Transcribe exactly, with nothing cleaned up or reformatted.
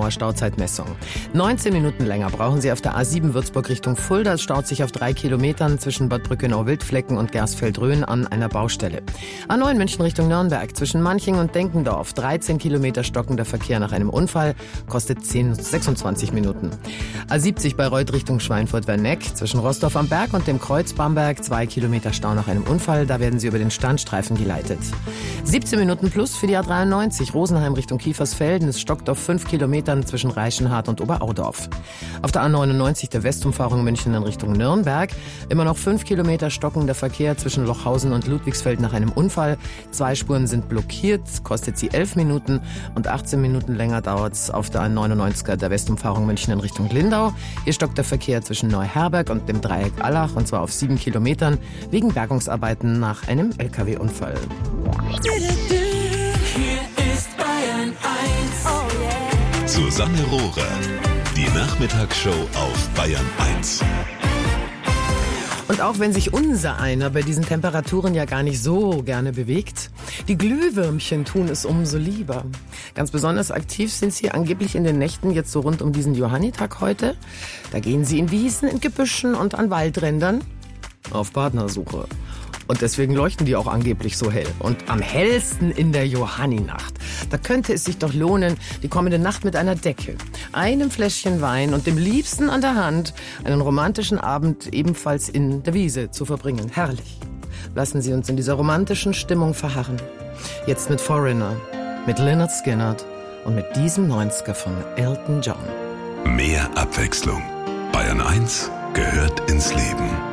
genauer Stauzeitmessung. neunzehn Minuten länger brauchen Sie auf der A sieben Würzburg Richtung Fulda. Es staut sich auf drei Kilometern zwischen Bad Brückenau-Wildflecken und Gersfeld-Rhön an einer Baustelle. A neun München Richtung Nürnberg zwischen Manching und Denkendorf. dreizehn Kilometer stockender Verkehr nach einem Unfall, kostet zehn, sechsundzwanzig Minuten. A siebzig bei Reuth Richtung Schweinfurt-Werneck zwischen Rossdorf am Berg und dem Kreuz Bamberg. zwei Kilometer Stau nach einem Unfall, da werden Sie über den Standstreifen geleitet. siebzehn Minuten plus für die A dreiundneunzig Rosenheim Richtung Kiefersfelden. Es stockt auf fünf Kilometern zwischen Reichenhart und Oberaudorf. Auf der A neunundneunzig der Westumfahrung München in Richtung Nürnberg. Immer noch fünf Kilometer stockender Verkehr zwischen Lochhausen und Ludwigsfeld nach einem Unfall. Zwei Spuren sind blockiert, kostet sie elf Minuten und achtzehn Minuten länger dauert es auf der A neunundneunziger der Westumfahrung München in Richtung Lindau. Hier stockt der Verkehr zwischen Neuherberg und dem Dreieck Allach und zwar auf sieben Kilometern wegen Bergungsarbeiten nach einem L K W-Unfall. Hier ist Bayern eins. Oh yeah. Susanne Rohrer, die Nachmittagsshow auf Bayern eins. Und auch wenn sich unser einer bei diesen Temperaturen ja gar nicht so gerne bewegt, die Glühwürmchen tun es umso lieber. Ganz besonders aktiv sind sie angeblich in den Nächten jetzt so rund um diesen Johannitag heute. Da gehen sie in Wiesen, in Gebüschen und an Waldrändern auf Partnersuche. Und deswegen leuchten die auch angeblich so hell. Und am hellsten in der Johanninacht. Da könnte es sich doch lohnen, die kommende Nacht mit einer Decke, einem Fläschchen Wein und dem Liebsten an der Hand einen romantischen Abend ebenfalls in der Wiese zu verbringen. Herrlich. Lassen Sie uns in dieser romantischen Stimmung verharren. Jetzt mit Foreigner, mit Lynyrd Skynyrd und mit diesem neunziger von Elton John. Mehr Abwechslung. Bayern eins gehört ins Leben.